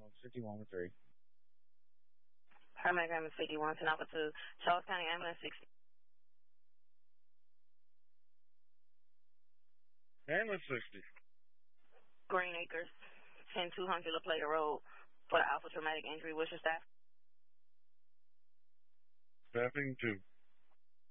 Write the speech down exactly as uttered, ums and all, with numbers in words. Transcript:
fifty-one with three. Paramedic ambulance fifty-one, ten Alpha two. Charles County ambulance sixty. Ambulance sixty. Green Acres, ten two hundred La Plata Road for Alpha traumatic injury. What's your staff? Staffing two.